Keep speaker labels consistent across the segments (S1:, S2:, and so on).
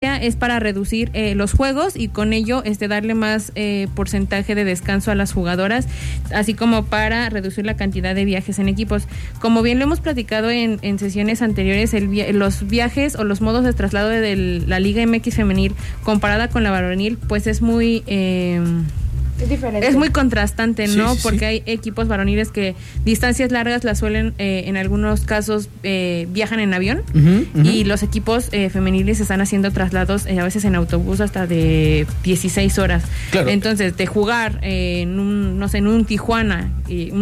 S1: idea es para reducir los juegos y con ello darle más porcentaje de descanso a las jugadoras, así como para reducir la cantidad de viajes en equipos. Como bien lo hemos platicado en sesiones anteriores, los viajes o los modos de traslado de la Liga MX femenil comparada con la varonil, pues es muy...
S2: es diferente.
S1: Es muy contrastante, ¿no?
S3: Sí.
S1: Porque hay equipos varoniles que distancias largas las suelen, en algunos casos, viajan en avión, y los equipos femeniles están haciendo traslados a veces en autobús hasta de 16 horas.
S3: Claro.
S1: Entonces, de jugar en un Tijuana y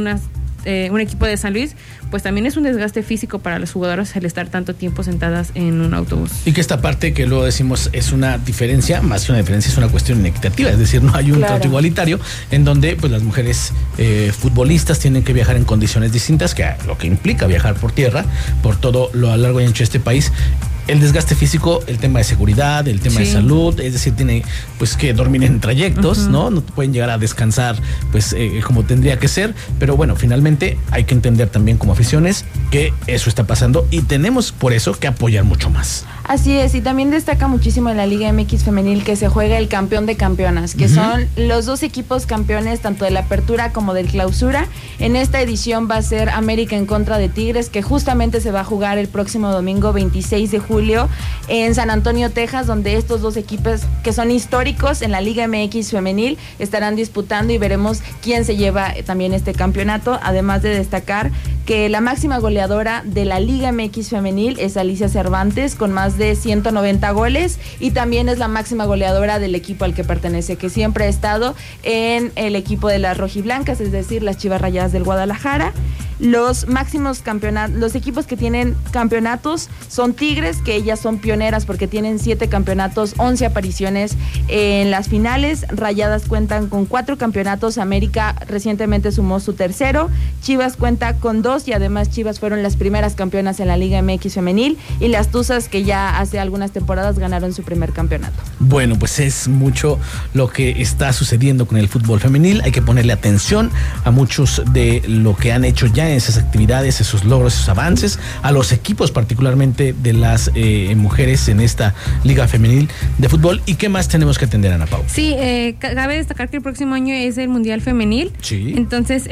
S1: un equipo de San Luis, pues también es un desgaste físico para las jugadoras el estar tanto tiempo sentadas en un autobús.
S3: Y que esta parte que luego decimos es una diferencia, más que una diferencia, es una cuestión inequitativa, es decir, no hay un trato igualitario en donde pues las mujeres futbolistas tienen que viajar en condiciones distintas, que lo que implica viajar por tierra, por todo lo a largo y ancho de este país. El desgaste físico, el tema de seguridad, el tema de salud, es decir, tiene pues que dormir en trayectos, ¿no? No pueden llegar a descansar pues como tendría que ser, pero bueno, finalmente hay que entender también como aficiones que eso está pasando y tenemos por eso que apoyar mucho más.
S2: Así es, y también destaca muchísimo en la Liga MX femenil que se juega el campeón de campeonas, que son los dos equipos campeones tanto de la apertura como del clausura. En esta edición va a ser América en contra de Tigres, que justamente se va a jugar el próximo domingo 26 de julio en San Antonio, Texas, donde estos dos equipos que son históricos en la Liga MX femenil estarán disputando y veremos quién se lleva también este campeonato, además de destacar que la máxima goleadora de la Liga MX femenil es Alicia Cervantes con más de 190 goles y también es la máxima goleadora del equipo al que pertenece, que siempre ha estado en el equipo de las rojiblancas, es decir, las Chivas Rayadas del Guadalajara. Los máximos campeonatos, los equipos que tienen campeonatos son Tigres, que ellas son pioneras porque tienen 7 campeonatos, 11 apariciones en las finales. Rayadas cuentan con 4 campeonatos, América recientemente sumó su tercero, Chivas cuenta con 2 y además Chivas fueron las primeras campeonas en la Liga MX femenil y las Tuzas que ya hace algunas temporadas ganaron su primer campeonato.
S3: Bueno, pues es mucho lo que está sucediendo con el fútbol femenil, hay que ponerle atención a muchos de lo que han hecho ya esas actividades, esos logros, esos avances, a los equipos particularmente de las mujeres en esta Liga Femenil de Fútbol. ¿Y qué más tenemos que atender, Ana Pau?
S1: Sí, cabe destacar que el próximo año es el Mundial Femenil.
S3: Sí.
S1: Entonces,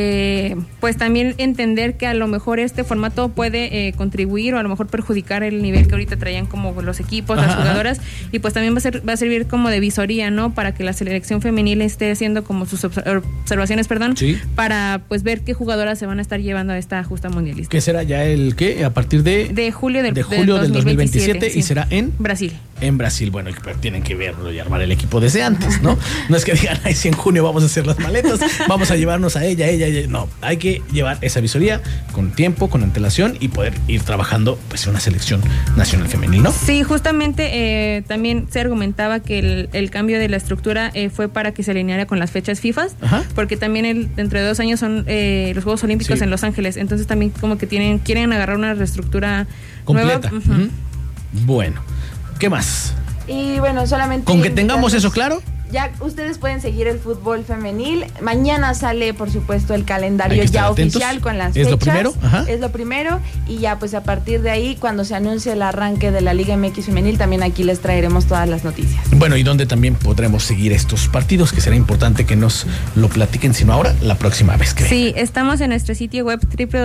S1: pues también entender que a lo mejor este formato puede contribuir o a lo mejor perjudicar el nivel que ahorita traían como los equipos, las jugadoras, y pues también va a servir como de visoría, ¿no? Para que la selección femenil esté haciendo como sus observaciones, para pues ver qué jugadoras se van a estar llevando a esta justa mundialista.
S3: ¿Qué será ya a partir de
S1: julio del
S3: 2027
S1: sí.
S3: Y será en
S1: Brasil.
S3: En Brasil, bueno, tienen que verlo y armar el equipo desde antes, ¿no? No es que digan, ay, si en junio vamos a hacer las maletas, vamos a llevarnos a ella. No, hay que llevar esa visoría con tiempo, con antelación y poder ir trabajando pues en una selección nacional femenil, ¿no?
S1: Sí, justamente también se argumentaba que el cambio de la estructura fue para que se alineara con las fechas FIFA, porque también dentro de 2 años son los Juegos Olímpicos en Los Ángeles, entonces también como que quieren agarrar una reestructura
S3: completa.
S1: nueva.
S3: Bueno, ¿qué más?
S2: Y bueno, solamente
S3: con que tengamos eso claro,
S2: ya ustedes pueden seguir el fútbol femenil. Mañana sale, por supuesto, el calendario ya oficial con las fechas.
S3: ¿Es lo primero?
S2: Es lo primero. Y ya, pues a partir de ahí, cuando se anuncie el arranque de la Liga MX femenil, también aquí les traeremos todas las noticias.
S3: Bueno, y donde también podremos seguir estos partidos, que será importante que nos lo platiquen, sino ahora, la próxima vez que
S1: Sí, estamos en nuestro sitio web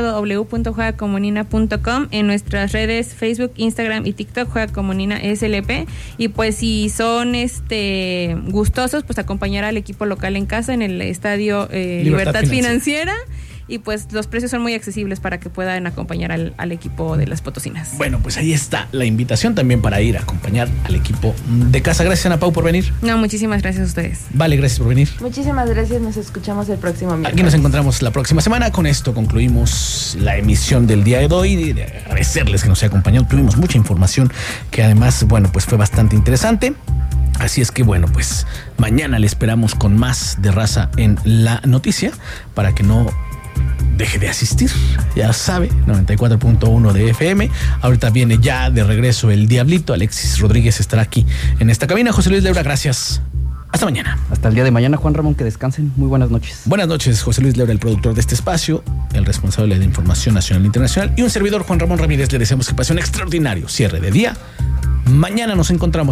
S1: www.juegacomunina.com, en nuestras redes Facebook, Instagram y TikTok, Juega Comunina SLP. Y pues si son gustosos, pues acompañar al equipo local en casa en el estadio Libertad Financiera. Y pues los precios son muy accesibles para que puedan acompañar al equipo de las potosinas.
S3: Bueno, pues ahí está la invitación también para ir a acompañar al equipo de casa. Gracias, Ana Pau, por venir.
S1: No, muchísimas gracias a ustedes.
S3: Vale, gracias por venir.
S2: Muchísimas gracias, nos escuchamos el próximo miércoles.
S3: Aquí nos encontramos la próxima semana. Con esto concluimos la emisión del día de hoy. Y de agradecerles que nos haya acompañado. Tuvimos mucha información que además, bueno, pues fue bastante interesante. Así es que bueno, pues mañana le esperamos con más de Raza en la Noticia para que no deje de asistir, ya sabe, 94.1 de FM. Ahorita viene ya de regreso el Diablito. Alexis Rodríguez estará aquí en esta cabina. José Luis Lebra, gracias. Hasta mañana.
S4: Hasta el día de mañana, Juan Ramón, que descansen. Muy buenas noches.
S3: Buenas noches, José Luis Lebra, el productor de este espacio, el responsable de información nacional e internacional, y un servidor, Juan Ramón Ramírez. Le deseamos que pase un extraordinario cierre de día. Mañana nos encontramos.